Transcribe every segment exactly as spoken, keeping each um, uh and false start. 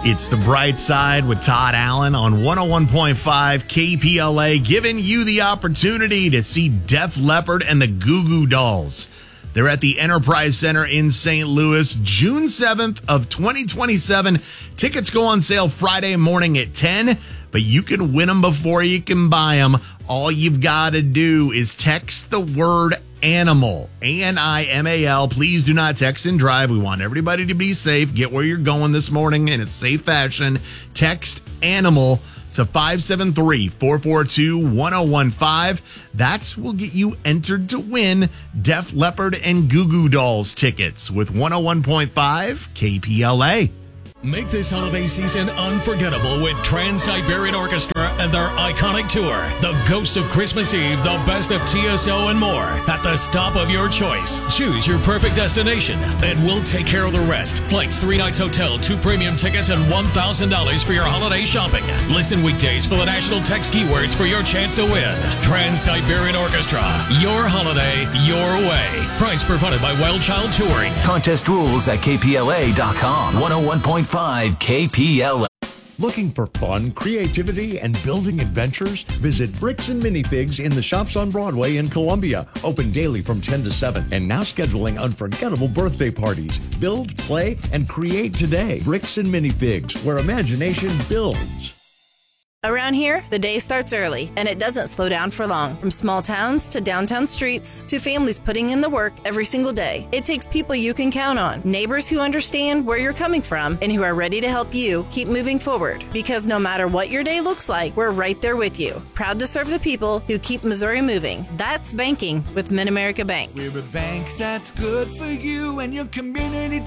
It's The Bright Side with Todd Allen on one oh one point five K P L A, giving you the opportunity to see Def Leppard and the Goo Goo Dolls. They're at the Enterprise Center in Saint Louis, June seventh of twenty twenty-seven. Tickets go on sale Friday morning at ten, but you can win them before you can buy them. All you've got to do is text the word ANIMAL, A N I M A L. Please do not text and drive. We want everybody to be safe. Get where you're going this morning in a safe fashion. Text ANIMAL to five seven three, four four two, one oh one five. That will get you entered to win Def Leppard and Goo Goo Dolls tickets with one oh one point five K P L A. Make this holiday season unforgettable with Trans-Siberian Orchestra and their iconic tour, The Ghost of Christmas Eve, The Best of T S O, and more, at the stop of your choice. Choose your perfect destination, and we'll take care of the rest. Flights, three nights hotel, two premium tickets, and one thousand dollars for your holiday shopping. Listen weekdays for the national text keywords for your chance to win. Trans-Siberian Orchestra, your holiday, your way. Price provided by Wild Child Touring. Contest rules at K P L A dot com. one oh one point five K P L A. Looking for fun, creativity, and building adventures? Visit Bricks and Minifigs in the Shops on Broadway in Columbia. Open daily from ten to seven. And now scheduling unforgettable birthday parties. Build, play, and create today. Bricks and Minifigs, where imagination builds. Around here, the day starts early, and it doesn't slow down for long. From small towns to downtown streets to families putting in the work every single day, it takes people you can count on, neighbors who understand where you're coming from and who are ready to help you keep moving forward. Because no matter what your day looks like, we're right there with you. Proud to serve the people who keep Missouri moving. That's banking with Mid-America Bank. We're a bank that's good for you and your community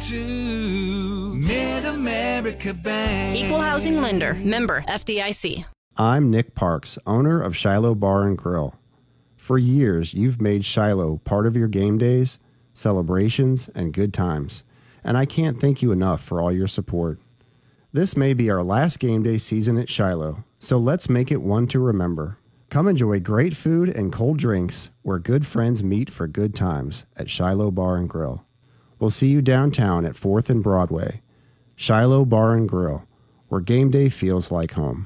too. Mid-America Bank. Equal housing lender. Member F D I C. I'm Nick Parks, owner of Shiloh Bar and Grill. For years, you've made Shiloh part of your game days, celebrations, and good times, and I can't thank you enough for all your support. This may be our last game day season at Shiloh, so let's make it one to remember. Come enjoy great food and cold drinks where good friends meet for good times at Shiloh Bar and Grill. We'll see you downtown at fourth and Broadway. Shiloh Bar and Grill, where game day feels like home.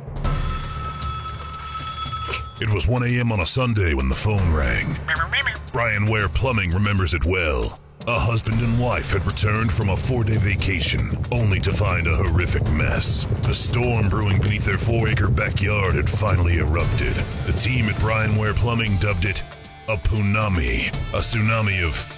It was one a.m. on a Sunday when the phone rang. Brian Ware Plumbing remembers it well. A husband and wife had returned from a four-day vacation, only to find a horrific mess. The storm brewing beneath their four-acre backyard had finally erupted. The team at Brian Ware Plumbing dubbed it a punami, a tsunami of...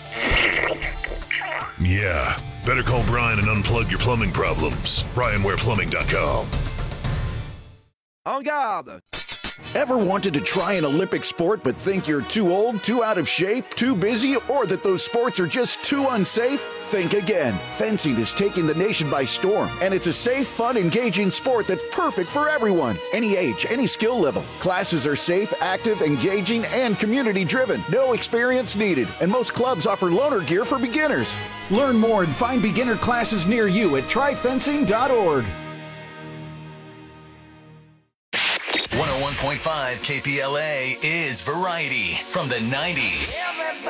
Yeah, better call Brian and unplug your plumbing problems. brian ware plumbing dot com. En garde! Ever wanted to try an Olympic sport but think you're too old, too out of shape, too busy, or that those sports are just too unsafe? Think again. Fencing is taking the nation by storm, and it's a safe, fun, engaging sport that's perfect for everyone. Any age, any skill level. Classes are safe, active, engaging, and community-driven. No experience needed, and most clubs offer loaner gear for beginners. Learn more and find beginner classes near you at try fencing dot org. one oh one point five K P L A is Variety from the nineties.